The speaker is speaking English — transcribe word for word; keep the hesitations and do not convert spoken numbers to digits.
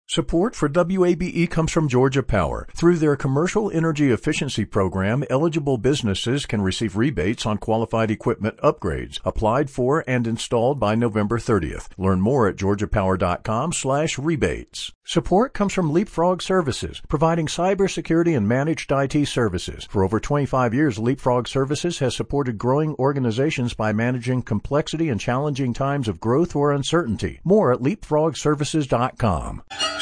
Support for W A B E comes from Georgia Power. Through their Commercial Energy Efficiency Program, eligible businesses can receive rebates on qualified equipment upgrades, applied for and installed by November thirtieth. Learn more at georgiapower.com slash rebates. Support comes from Leapfrog Services, providing cybersecurity and managed I T services. For over twenty-five years, Leapfrog Services has supported growing organizations by managing complexity and challenging times of growth or uncertainty. More at leapfrog services dot com.